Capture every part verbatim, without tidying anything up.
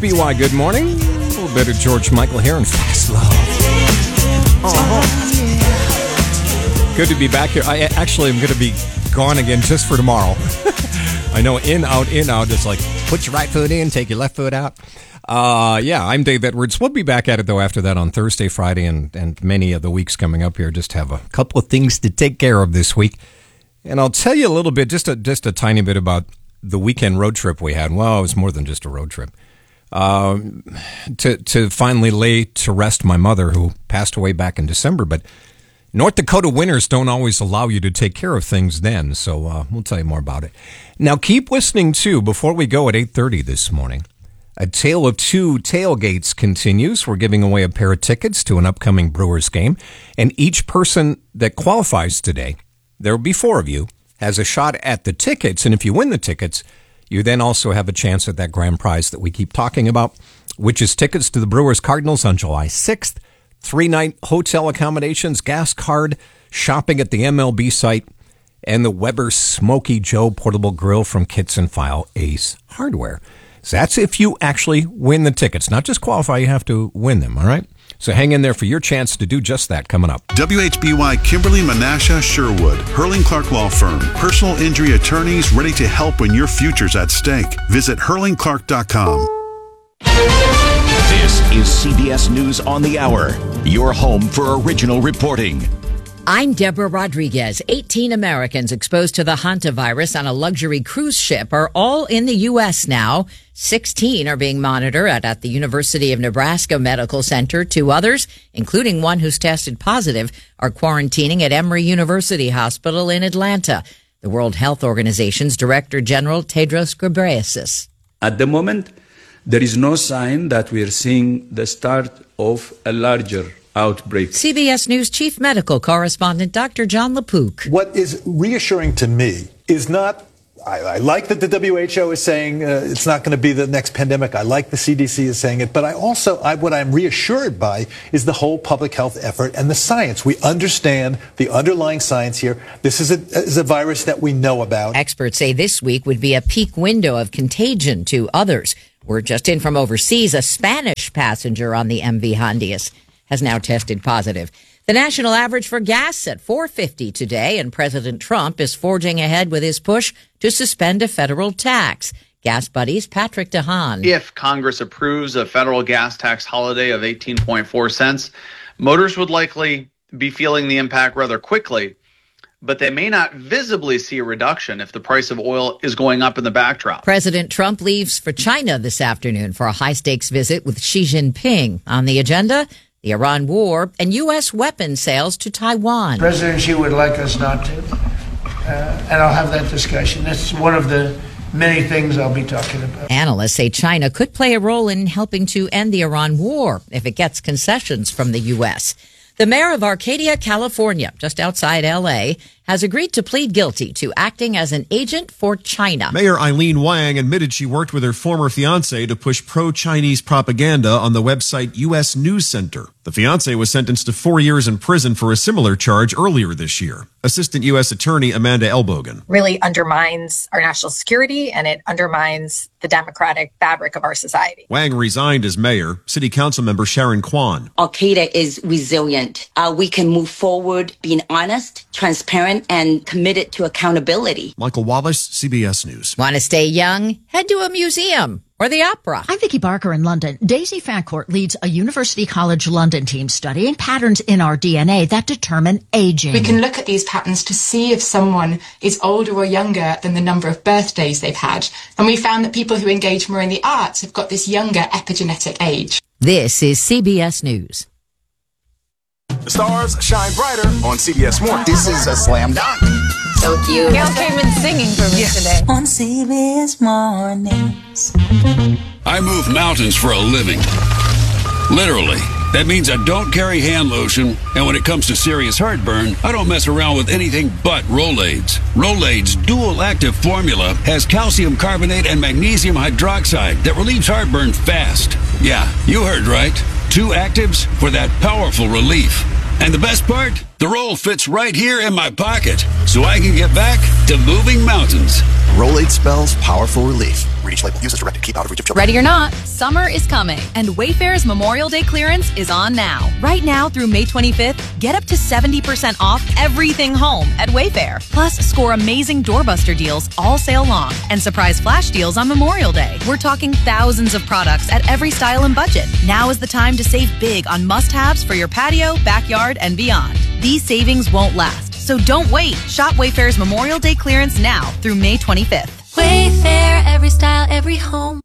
B Y, good morning. A little bit of George Michael here and Fast Love. Oh. Good to be back here. I actually am going to be gone again just for tomorrow. I know in, out, in, out. It's like, put your right foot in, take your left foot out. Uh, yeah, I'm Dave Edwards. We'll be back at it, though, after that on Thursday, Friday, and, and many of the weeks coming up here. Just have a couple of things to take care of this week. And I'll tell you a little bit, just a, just a tiny bit about the weekend road trip we had. Well, it was more than just a road trip. Um, to, to finally lay to rest my mother, who passed away back in December. But North Dakota winters don't always allow you to take care of things then. So uh, we'll tell you more about it. Now, keep listening, too, before we go at eight thirty this morning. A Tale of Two Tailgates continues. We're giving away a pair of tickets to an upcoming Brewers game. And each person that qualifies today, there will be four of you, has a shot at the tickets. And if you win the tickets, you then also have a chance at that grand prize that we keep talking about, which is tickets to the Brewers Cardinals on July sixth, three-night hotel accommodations, gas card, shopping at the M L B site, and the Weber Smoky Joe portable grill from Kits and File Ace Hardware. So that's if you actually win the tickets. Not just qualify, you have to win them, all right? So hang in there for your chance to do just that coming up. W H B Y Kimberly Menasha Sherwood, Hurling Clark Law Firm. Personal injury attorneys ready to help when your future's at stake. Visit hurling clark dot com. This is C B S News on the Hour, your home for original reporting. I'm Deborah Rodriguez. eighteen Americans exposed to the hantavirus on a luxury cruise ship are all in the U S now. sixteen are being monitored at, at the University of Nebraska Medical Center. Two others, including one who's tested positive, are quarantining at Emory University Hospital in Atlanta. The World Health Organization's Director General Tedros Ghebreyesus. At the moment, there is no sign that we are seeing the start of a larger outbreak. C B S News Chief Medical Correspondent Doctor John LaPook. What is reassuring to me is not, I, I like that the W H O is saying uh, it's not going to be the next pandemic. I like the C D C is saying it. But I also, I, what I'm reassured by is the whole public health effort and the science. We understand the underlying science here. This is a, is a virus that we know about. Experts say this week would be a peak window of contagion to others. We're just in from overseas. A Spanish passenger on the M V Hondius has now tested positive. The national average for gas at four fifty today, and President Trump is forging ahead with his push to suspend a federal tax. Gas Buddies' Patrick DeHaan. If Congress approves a federal gas tax holiday of eighteen point four cents, motorists would likely be feeling the impact rather quickly, but they may not visibly see a reduction if the price of oil is going up in the backdrop. President Trump leaves for China this afternoon for a high-stakes visit with Xi Jinping. On the agenda, the Iran war and U S weapon sales to Taiwan. President Xi would like us not to, uh, and I'll have that discussion. That's one of the many things I'll be talking about. Analysts say China could play a role in helping to end the Iran war if it gets concessions from the U S. The mayor of Arcadia, California, just outside L A, has agreed to plead guilty to acting as an agent for China. Mayor Eileen Wang admitted she worked with her former fiancé to push pro-Chinese propaganda on the website U S News Center. The fiancé was sentenced to four years in prison for a similar charge earlier this year. Assistant U S Attorney Amanda Elbogen. Really undermines our national security, and it undermines the democratic fabric of our society. Wang resigned as mayor. City Council member Sharon Kwan. Al-Qaeda is resilient. Uh, we can move forward being honest, transparent, and committed to accountability. Michael Wallace, C B S News. Want to stay young? Head to a museum or the opera. I'm Vicki Barker in London. Daisy Fancourt leads a University College London team studying patterns in our D N A that determine aging. We can look at these patterns to see if someone is older or younger than the number of birthdays they've had. And we found that people who engage more in the arts have got this younger epigenetic age. This is C B S News. The stars shine brighter on C B S Mornings. This is a slam dunk. So cute. Gail came in singing for me yes. today. On C B S Mornings. I move mountains for a living. Literally. That means I don't carry hand lotion, and when it comes to serious heartburn, I don't mess around with anything but Rolaids. Rolaids' dual-active formula has calcium carbonate and magnesium hydroxide that relieves heartburn fast. Yeah, you heard right. Two actives for that powerful relief. And the best part? The roll fits right here in my pocket, so I can get back to moving mountains. Rolaid spells powerful relief. Read each label. Use as directed. Keep out of reach of children. Ready or not, summer is coming, and Wayfair's Memorial Day clearance is on now. Right now through May twenty-fifth, get up to seventy percent off everything home at Wayfair. Plus, score amazing doorbuster deals all sale long and surprise flash deals on Memorial Day. We're talking thousands of products at every style and budget. Now is the time to save big on must-haves for your patio, backyard, and beyond. These savings won't last, so don't wait. Shop Wayfair's Memorial Day clearance now through May twenty-fifth. Wayfair, every style, every home.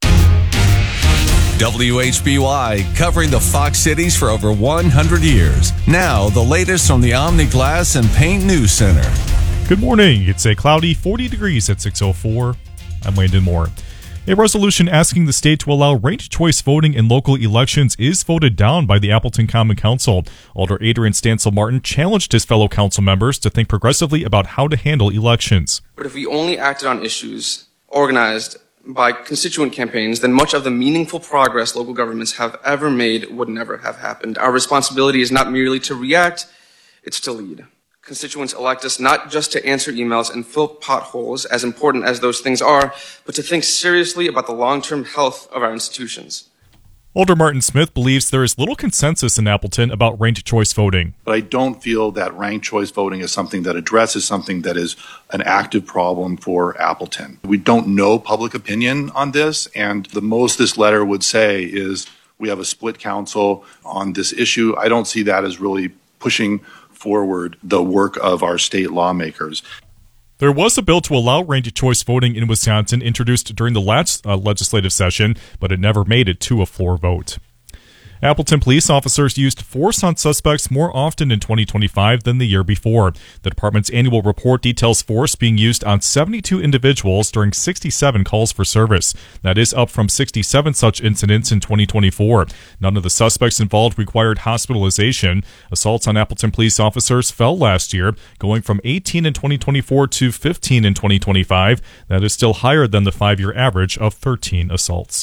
W H B Y, covering the Fox Cities for over one hundred years. Now, the latest from the Omni Glass and Paint News Center. Good morning. It's a cloudy forty degrees at six oh four. I'm Landon Moore. A resolution asking the state to allow ranked choice voting in local elections is voted down by the Appleton Common Council. Alder Adrian Stansel Martin challenged his fellow council members to think progressively about how to handle elections. But if we only acted on issues organized by constituent campaigns, then much of the meaningful progress local governments have ever made would never have happened. Our responsibility is not merely to react, it's to lead. Constituents elect us not just to answer emails and fill potholes, as important as those things are, but to think seriously about the long-term health of our institutions. Alder Martin Smith believes there is little consensus in Appleton about ranked choice voting. But I don't feel that ranked choice voting is something that addresses something that is an active problem for Appleton. We don't know public opinion on this, and the most this letter would say is we have a split council on this issue. I don't see that as really pushing forward the work of our state lawmakers. There was a bill to allow ranked choice voting in Wisconsin introduced during the last uh, legislative session, but it never made it to a floor vote. Appleton police officers used force on suspects more often in twenty twenty-five than the year before. The department's annual report details force being used on seventy-two individuals during sixty-seven calls for service. That is up from sixty-seven such incidents in twenty twenty-four. None of the suspects involved required hospitalization. Assaults on Appleton police officers fell last year, going from eighteen in twenty twenty-four to fifteen in twenty twenty-five. That is still higher than the five-year average of thirteen assaults.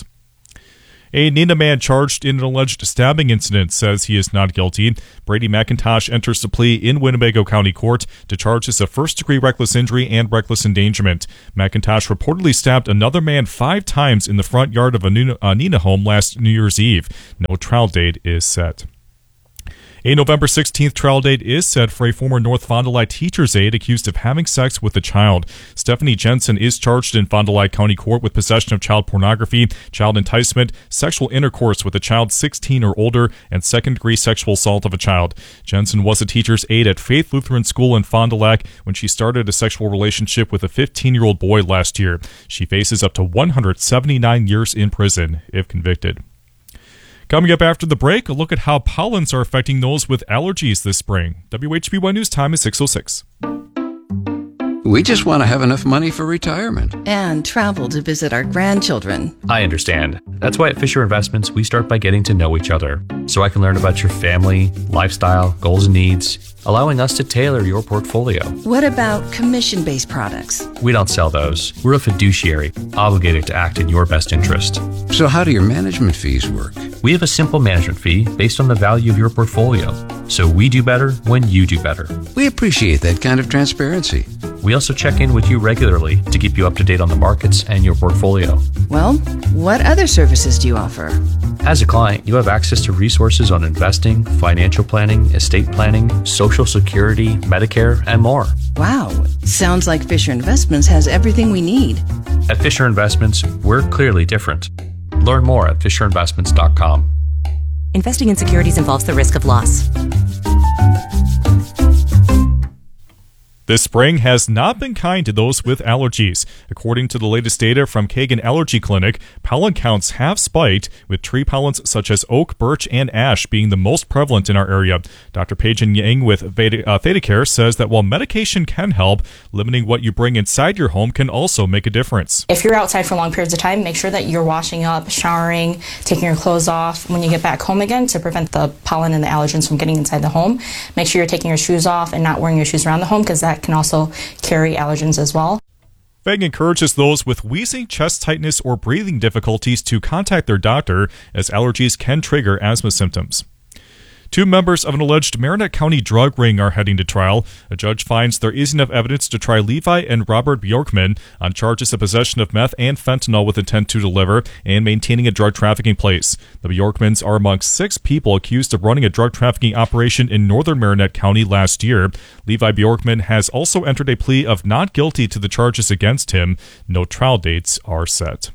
A Neenah man charged in an alleged stabbing incident says he is not guilty. Brady McIntosh enters the plea in Winnebago County Court to charges of first-degree reckless injury and reckless endangerment. McIntosh reportedly stabbed another man five times in the front yard of a Neenah home last New Year's Eve. No trial date is set. A November sixteenth trial date is set for a former North Fond du Lac teacher's aide accused of having sex with a child. Stephanie Jensen is charged in Fond du Lac County Court with possession of child pornography, child enticement, sexual intercourse with a child sixteen or older, and second-degree sexual assault of a child. Jensen was a teacher's aide at Faith Lutheran School in Fond du Lac when she started a sexual relationship with a fifteen-year-old boy last year. She faces up to one hundred seventy-nine years in prison if convicted. Coming up after the break, a look at how pollens are affecting those with allergies this spring. W H B Y News time is six oh six. We just want to have enough money for retirement. And travel to visit our grandchildren. I understand. That's why at Fisher Investments, we start by getting to know each other, so I can learn about your family, lifestyle, goals and needs, allowing us to tailor your portfolio. What about commission-based products? We don't sell those. We're a fiduciary, obligated to act in your best interest. So how do your management fees work? We have a simple management fee based on the value of your portfolio. So we do better when you do better. We appreciate that kind of transparency. We also check in with you regularly to keep you up to date on the markets and your portfolio. Well, what other services do you offer? As a client, you have access to resources on investing, financial planning, estate planning, Social Security, Medicare, and more. Wow, sounds like Fisher Investments has everything we need. At Fisher Investments, we're clearly different. Learn more at fisher investments dot com. Investing in securities involves the risk of loss. This spring has not been kind to those with allergies. According to the latest data from Kagan Allergy Clinic, pollen counts have spiked, with tree pollens such as oak, birch, and ash being the most prevalent in our area. Doctor Peijian Yang with Theta, uh, ThedaCare says that while medication can help, limiting what you bring inside your home can also make a difference. If you're outside for long periods of time, make sure that you're washing up, showering, taking your clothes off when you get back home again to prevent the pollen and the allergens from getting inside the home. Make sure you're taking your shoes off and not wearing your shoes around the home, because that can also carry allergens as well. Feng encourages those with wheezing, chest tightness, or breathing difficulties to contact their doctor, as allergies can trigger asthma symptoms. Two members of an alleged Marinette County drug ring are heading to trial. A judge finds there is enough evidence to try Levi and Robert Bjorkman on charges of possession of meth and fentanyl with intent to deliver and maintaining a drug trafficking place. The Bjorkmans are among six people accused of running a drug trafficking operation in northern Marinette County last year. Levi Bjorkman has also entered a plea of not guilty to the charges against him. No trial dates are set.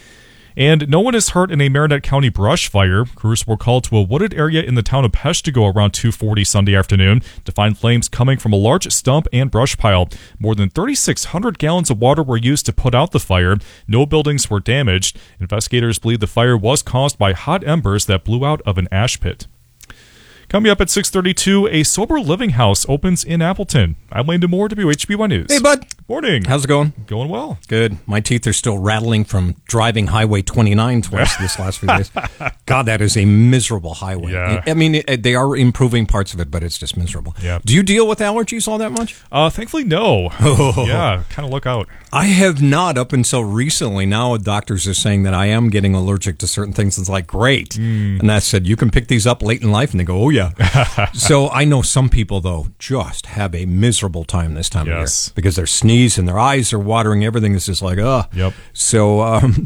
And no one is hurt in a Marinette County brush fire. Crews were called to a wooded area in the town of Peshtigo around two forty Sunday afternoon to find flames coming from a large stump and brush pile. More than thirty-six hundred gallons of water were used to put out the fire. No buildings were damaged. Investigators believe the fire was caused by hot embers that blew out of an ash pit. Coming up at six thirty-two, a sober living house opens in Appleton. I'm Landon Moore, W H B Y News. Hey, bud. Morning. How's it going? Going well. Good. My teeth are still rattling from driving Highway twenty-nine twice this last few days. God, that is a miserable highway. Yeah. I mean, it, they are improving parts of it, but it's just miserable. Yeah. Do you deal with allergies all that much? Uh, thankfully, no. Oh. Yeah, kind of look out. I have not up until recently. Now doctors are saying that I am getting allergic to certain things. It's like, great. Mm. And I said, you can pick these up late in life. And they go, oh, yeah. So I know some people, though, just have a miserable time this time Yes. of year because they're sneezing, their eyes are watering, everything is just like, ugh. Yep. So um,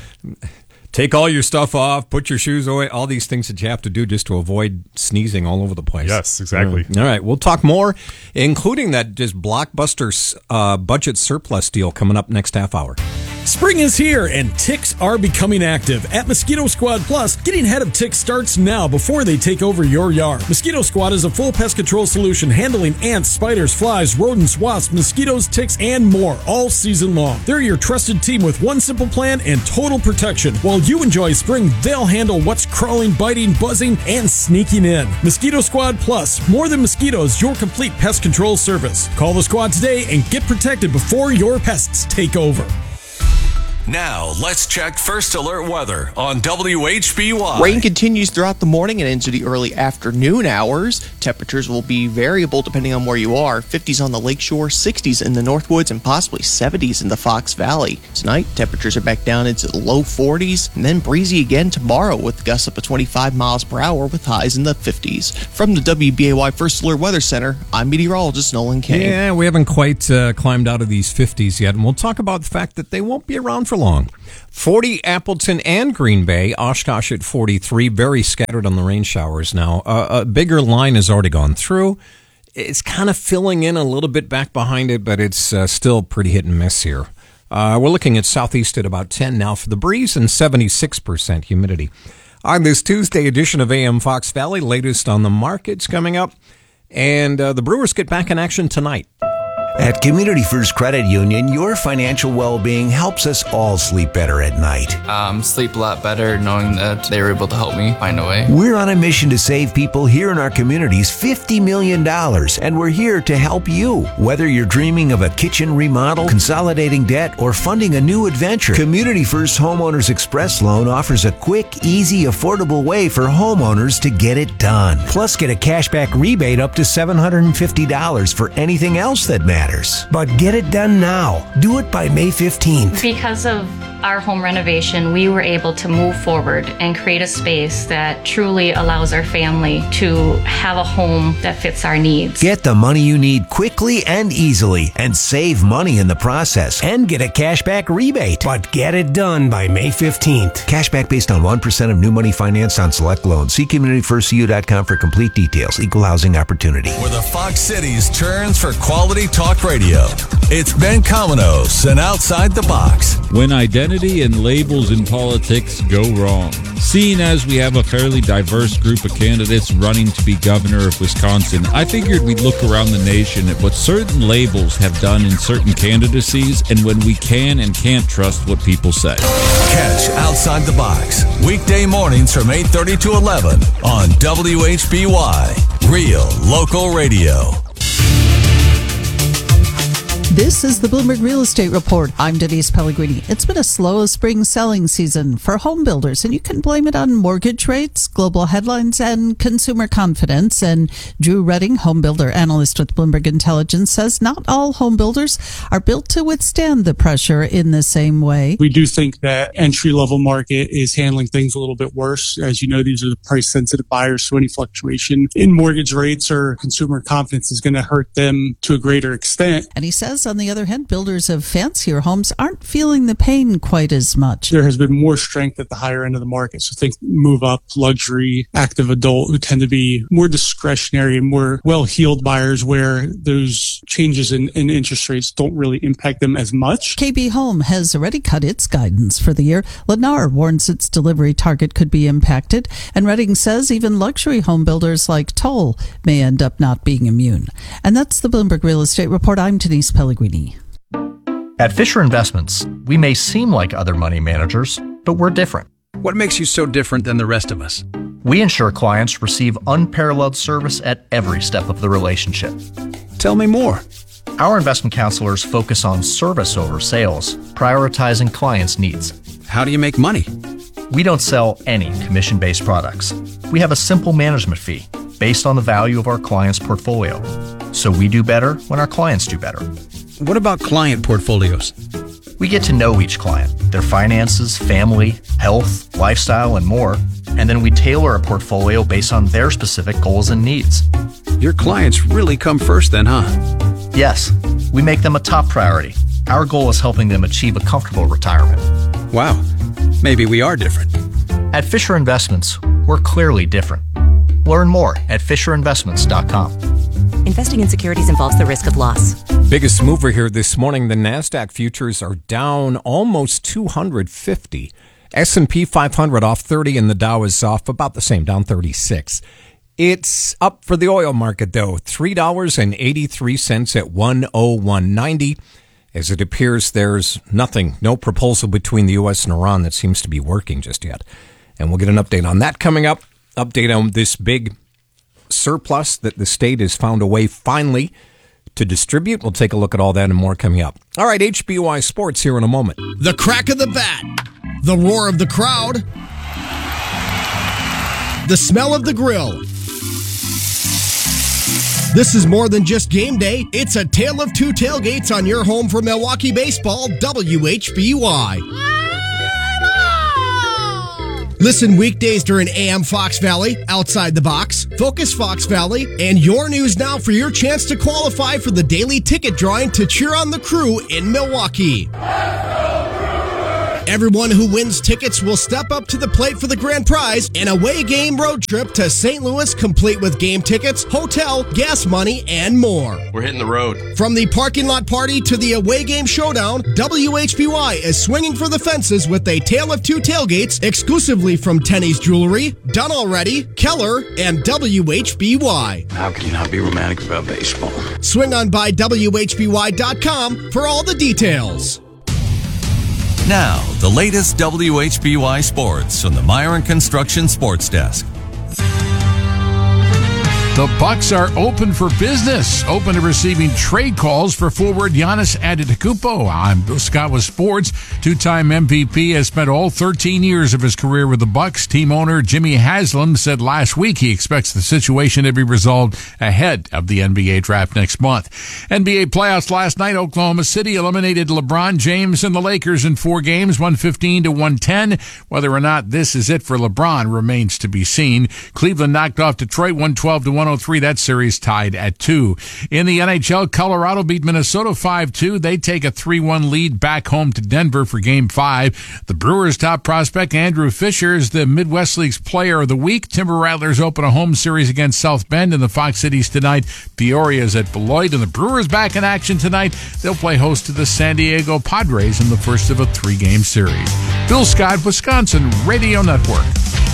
take all your stuff off, put your shoes away, all these things that you have to do just to avoid sneezing all over the place. Yes, exactly. Mm. All right, we'll talk more, including that just blockbuster uh, budget surplus deal coming up next half hour. Spring is here and ticks are becoming active. At Mosquito Squad Plus, getting ahead of ticks starts now before they take over your yard. Mosquito Squad is a full pest control solution handling ants, spiders, flies, rodents, wasps, mosquitoes, ticks, and more all season long. They're your trusted team with one simple plan and total protection. While you enjoy spring, they'll handle what's crawling, biting, buzzing, and sneaking in. Mosquito Squad Plus, more than mosquitoes, your complete pest control service. Call the squad today and get protected before your pests take over. Now, let's check First Alert weather on W H B Y. Rain continues throughout the morning and into the early afternoon hours. Temperatures will be variable depending on where you are. fifties on the lakeshore, sixties in the Northwoods, and possibly seventies in the Fox Valley. Tonight, temperatures are back down into the low forties, and then breezy again tomorrow with gusts up to twenty-five miles per hour with highs in the fifties. From the W B A Y First Alert Weather Center, I'm meteorologist Nolan King. Yeah, we haven't quite uh, climbed out of these fifties yet, and we'll talk about the fact that they won't be around for long. forty Appleton and Green Bay, Oshkosh at forty-three, very scattered on the rain showers now. Uh, a bigger line has already gone through. It's kind of filling in a little bit back behind it, but it's uh, still pretty hit and miss here. Uh, we're looking at southeast at about ten now for the breeze and seventy-six percent humidity. On this Tuesday edition of A M Fox Valley, latest on the markets coming up, and uh, the Brewers get back in action tonight. At Community First Credit Union, your financial well-being helps us all sleep better at night. Um, sleep a lot better knowing that they were able to help me find a way. We're on a mission to save people here in our communities fifty million dollars, and we're here to help you. Whether you're dreaming of a kitchen remodel, consolidating debt, or funding a new adventure, Community First Homeowners Express Loan offers a quick, easy, affordable way for homeowners to get it done. Plus, get a cashback rebate up to seven hundred fifty dollars for anything else that matters. But get it done now. Do it by May fifteenth. Because of our home renovation, we were able to move forward and create a space that truly allows our family to have a home that fits our needs. Get the money you need quickly and easily and save money in the process and get a cashback rebate. But get it done by May fifteenth. Cashback based on one percent of new money financed on select loans. See community first c u dot com for complete details. Equal housing opportunity. Where the Fox Cities turns for quality talk radio. It's Ben Cominos and Outside the Box. When identity and labels in politics go wrong. Seeing as we have a fairly diverse group of candidates running to be governor of Wisconsin, I figured we'd look around the nation at what certain labels have done in certain candidacies and when we can and can't trust what people say. Catch Outside the Box weekday mornings from eight thirty to eleven on W H B Y. Real local radio. This is the Bloomberg Real Estate Report. I'm Denise Pellegrini. It's been a slow spring selling season for home builders, and you can blame it on mortgage rates, global headlines, and consumer confidence. And Drew Redding, home builder analyst with Bloomberg Intelligence, says not all home builders are built to withstand the pressure in the same way. We do think that entry-level market is handling things a little bit worse. As you know, these are the price-sensitive buyers, so any fluctuation in mortgage rates or consumer confidence is going to hurt them to a greater extent. And he says, on the other hand, builders of fancier homes aren't feeling the pain quite as much. There has been more strength at the higher end of the market. So think move up, luxury, active adult, who tend to be more discretionary and more well-heeled buyers, where those changes in, in interest rates don't really impact them as much. K B Home has already cut its guidance for the year. Lennar warns its delivery target could be impacted. And Redding says even luxury home builders like Toll may end up not being immune. And that's the Bloomberg Real Estate Report. I'm Denise Pellegrini. At Fisher Investments, we may seem like other money managers, but we're different. What makes you so different than the rest of us? We ensure clients receive unparalleled service at every step of the relationship. Tell me more. Our investment counselors focus on service over sales, prioritizing clients' needs. How do you make money? We don't sell any commission-based products. We have a simple management fee based on the value of our client's portfolio. So we do better when our clients do better. What about client portfolios? We get to know each client, their finances, family, health, lifestyle, and more, and then we tailor a portfolio based on their specific goals and needs. Your clients really come first then, huh? Yes, we make them a top priority. Our goal is helping them achieve a comfortable retirement. Wow, maybe we are different. At Fisher Investments, we're clearly different. Learn more at fisher investments dot com. Investing in securities involves the risk of loss. Biggest mover here this morning, the NASDAQ futures are down almost two hundred fifty. S and P five hundred off thirty, and the Dow is off about the same, down thirty-six. It's up for the oil market, though, three dollars and eighty-three cents at one oh one ninety. As it appears, there's nothing, no proposal between the U S and Iran that seems to be working just yet. And we'll get an update on that coming up. Update on this big surplus that the state has found a way finally to distribute. We'll take a look at all that and more coming up. All right, H B Y Sports here in a moment. The crack of the bat, the roar of the crowd, the smell of the grill. This is more than just game day. It's a tale of two tailgates on your home for Milwaukee baseball, W H B Y. Listen weekdays during A M Fox Valley, Outside the Box, Focus Fox Valley, and Your News Now for your chance to qualify for the daily ticket drawing to cheer on the Crew in Milwaukee. Everyone who wins tickets will step up to the plate for the grand prize, an away game road trip to Saint Louis, complete with game tickets, hotel, gas money, and more. We're hitting the road. From the parking lot party to the away game showdown, W H B Y is swinging for the fences with a tale of two tailgates exclusively from Tenney's Jewelry, Done Already, Keller, and W H B Y. How can you not be romantic about baseball? Swing on by W H B Y dot com for all the details. Now, the latest W H B Y Sports from the Myron Construction Sports Desk. The Bucks are open for business, open to receiving trade calls for forward Giannis Antetokounmpo. I'm Bill Scott with Sports. Two-time M V P has spent all thirteen years of his career with the Bucks. Team owner Jimmy Haslam said last week he expects the situation to be resolved ahead of the N B A draft next month. N B A playoffs last night. Oklahoma City eliminated LeBron James and the Lakers in four games, one fifteen to one ten. Whether or not this is it for LeBron remains to be seen. Cleveland knocked off Detroit one twelve to one oh three. That series tied at two. In the N H L, Colorado beat Minnesota five two. They take a three one lead back home to Denver for Game five. The Brewers' top prospect, Andrew Fisher, is the Midwest League's Player of the Week. Timber Rattlers open a home series against South Bend in the Fox Cities tonight. Peoria's at Beloit, and the Brewers back in action tonight. They'll play host to the San Diego Padres in the first of a three-game series. Bill Scott, Wisconsin Radio Network.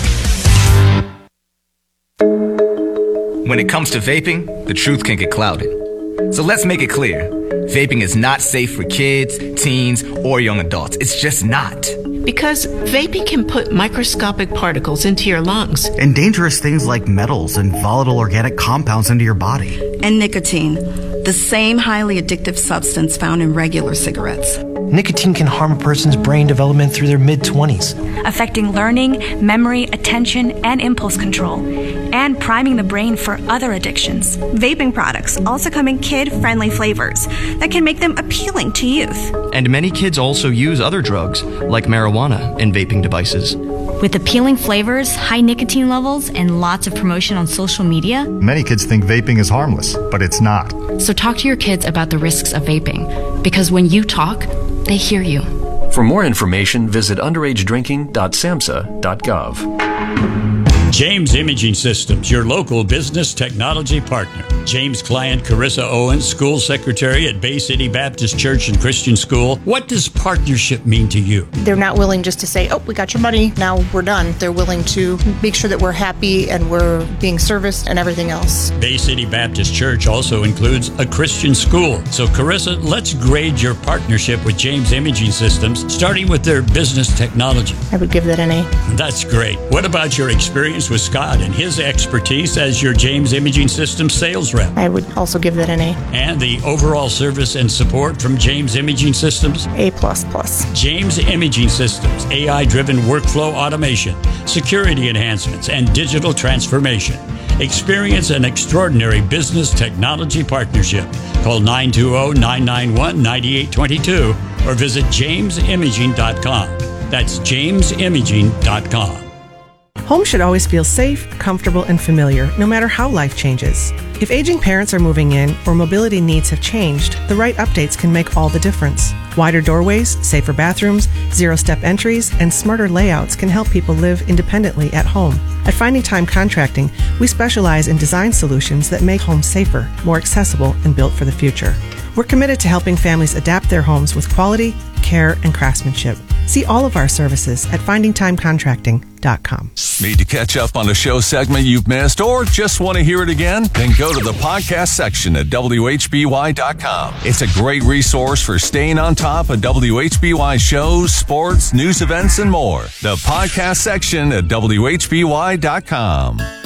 When it comes to vaping, the truth can get clouded. So let's make it clear. Vaping is not safe for kids, teens, or young adults. It's just not. Because vaping can put microscopic particles into your lungs. And dangerous things like metals and volatile organic compounds into your body. And nicotine, the same highly addictive substance found in regular cigarettes. Nicotine can harm a person's brain development through their mid-twenties, affecting learning, memory, attention, and impulse control, and priming the brain for other addictions. Vaping products also come in kid-friendly flavors that can make them appealing to youth. And many kids also use other drugs, like marijuana, in vaping devices. With appealing flavors, high nicotine levels, and lots of promotion on social media, many kids think vaping is harmless, but it's not. So talk to your kids about the risks of vaping, because when you talk, they hear you. For more information, visit underage drinking dot samhsa dot gov. James Imaging Systems, your local business technology partner. James' client, Carissa Owens, school secretary at Bay City Baptist Church and Christian School. What does partnership mean to you? They're not willing just to say, oh, we got your money, now we're done. They're willing to make sure that we're happy and we're being serviced and everything else. Bay City Baptist Church also includes a Christian school. So, Carissa, let's grade your partnership with James Imaging Systems, starting with their business technology. I would give that an A. That's great. What about your experience with Scott and his expertise as your James Imaging Systems sales rep? I would also give that an A. And the overall service and support from James Imaging Systems? A plus plus. James Imaging Systems, A I-driven workflow automation, security enhancements, and digital transformation. Experience an extraordinary business technology partnership. Call nine two zero, nine nine one, nine eight two two or visit james imaging dot com. That's james imaging dot com. Home should always feel safe, comfortable, and familiar, no matter how life changes. If aging parents are moving in or mobility needs have changed, the right updates can make all the difference. Wider doorways, safer bathrooms, zero-step entries, and smarter layouts can help people live independently at home. At Finding Time Contracting, we specialize in design solutions that make homes safer, more accessible, and built for the future. We're committed to helping families adapt their homes with quality, care, and craftsmanship. See all of our services at finding time contracting dot com. Need to catch up on a show segment you've missed or just want to hear it again? Then go to the podcast section at W H B Y dot com. It's a great resource for staying on top of W H B Y shows, sports, news events, and more. The podcast section at W H B Y dot com.